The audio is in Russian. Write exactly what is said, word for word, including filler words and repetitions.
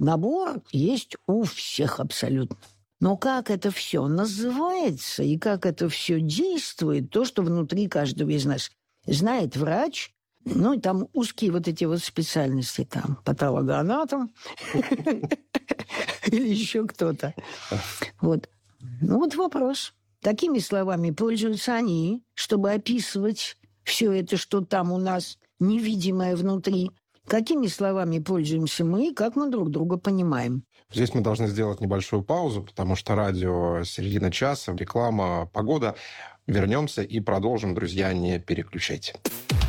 набор есть у всех абсолютно. Но как это все называется и как это все действует, то, что внутри каждого из нас знает врач, ну, и там узкие вот эти вот специальности, там, патологоанатом или еще кто-то. Вот. Ну, вот вопрос. Такими словами пользуются они, чтобы описывать все это, что там у нас невидимое внутри. Какими словами пользуемся мы и как мы друг друга понимаем? Здесь мы должны сделать небольшую паузу, потому что радио середина часа, реклама, погода. Вернемся и продолжим, друзья, не переключайте.